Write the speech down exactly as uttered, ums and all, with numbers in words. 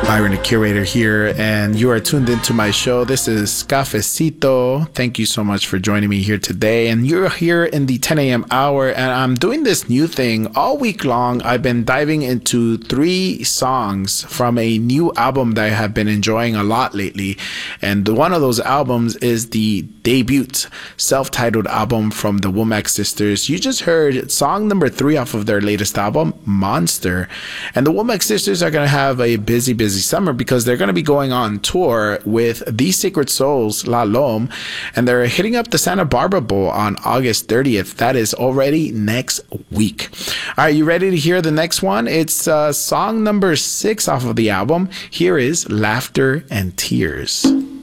Byron, the curator here, and you are tuned into my show. This is Cafecito. Thank you so much for joining me here today. And you're here in the ten a.m. hour, and I'm doing this new thing all week long. I've been diving into three songs from a new album that I have been enjoying a lot lately. And one of those albums is the debut self-titled album from the Womack Sisters. You just heard song number three off of their latest album, Monster. And the Womack Sisters are going to have a busy, busy summer because they're going to be going on tour with The Sacred Souls, La Lome, and they're hitting up the Santa Barbara Bowl on August thirtieth. That is already next week. All right, you ready to hear the next one? It's uh, song number six off of the album. Here is Laughter and Tears.